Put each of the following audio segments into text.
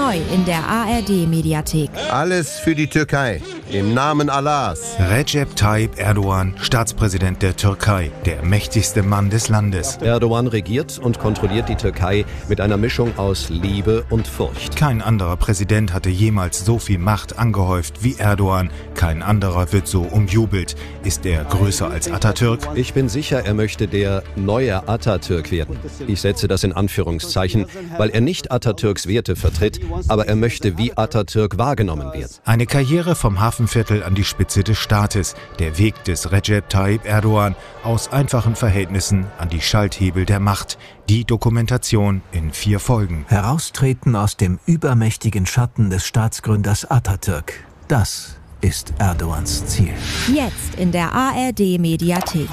Neu in der ARD-Mediathek. Alles für die Türkei. Im Namen Allahs. Recep Tayyip Erdoğan, Staatspräsident der Türkei, der mächtigste Mann des Landes. Erdoğan regiert und kontrolliert die Türkei mit einer Mischung aus Liebe und Furcht. Kein anderer Präsident hatte jemals so viel Macht angehäuft wie Erdoğan. Kein anderer wird so umjubelt. Ist er größer als Atatürk? Ich bin sicher, er möchte der neue Atatürk werden. Ich setze das in Anführungszeichen, weil er nicht Atatürks Werte vertritt, aber er möchte wie Atatürk wahrgenommen werden. Eine Karriere vom Hafenviertel an die Spitze des Staates. Der Weg des Recep Tayyip Erdoğan aus einfachen Verhältnissen an die Schalthebel der Macht. Die Dokumentation in 4 Folgen. Heraustreten aus dem übermächtigen Schatten des Staatsgründers Atatürk. Das ist Erdoğans Ziel. Jetzt in der ARD-Mediathek.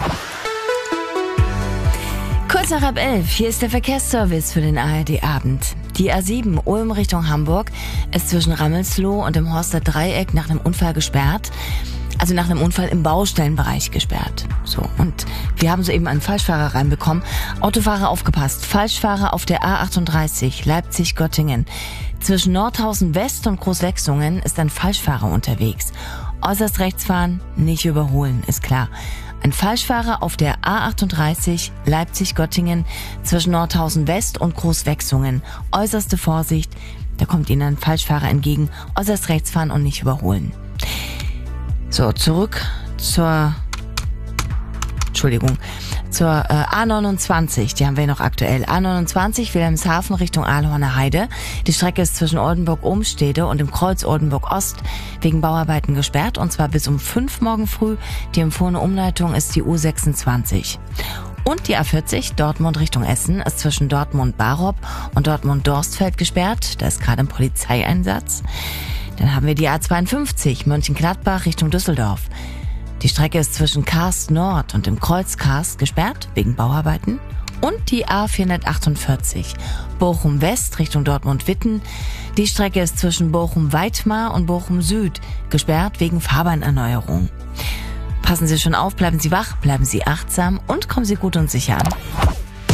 Kurz nach 11, hier ist der Verkehrsservice für den ARD-Abend. Die A7 Ulm Richtung Hamburg ist zwischen Rammelsloh und dem Horster Dreieck nach einem Unfall gesperrt. Also nach einem Unfall im Baustellenbereich gesperrt. So, und wir haben soeben einen Falschfahrer reinbekommen. Autofahrer aufgepasst. Falschfahrer auf der A38 Leipzig-Göttingen. Zwischen Nordhausen West und Großwechsungen ist ein Falschfahrer unterwegs. Äußerst rechts fahren, nicht überholen, ist klar. Ein Falschfahrer auf der A38 Leipzig-Göttingen zwischen Nordhausen West und Großwechsungen. Äußerste Vorsicht, da kommt Ihnen ein Falschfahrer entgegen. Äußerst rechts fahren und nicht überholen. So, zurück zur A29, die haben wir noch aktuell. A29 Wilhelmshaven Richtung Aalhorner Heide. Die Strecke ist zwischen Oldenburg-Ohmstede und dem Kreuz Oldenburg-Ost wegen Bauarbeiten gesperrt, und zwar bis um 5 morgen früh. Die empfohlene Umleitung ist die U26. Und die A40 Dortmund Richtung Essen ist zwischen Dortmund-Barop und Dortmund-Dorstfeld gesperrt. Da ist gerade ein Polizeieinsatz. Dann haben wir die A52 Mönchengladbach Richtung Düsseldorf. Die Strecke ist zwischen Karst Nord und dem Kreuz Karst gesperrt, wegen Bauarbeiten. Und die A448 Bochum West Richtung Dortmund-Witten. Die Strecke ist zwischen Bochum-Weitmar und Bochum Süd gesperrt, wegen Fahrbahnerneuerung. Passen Sie schon auf, bleiben Sie wach, bleiben Sie achtsam und kommen Sie gut und sicher an.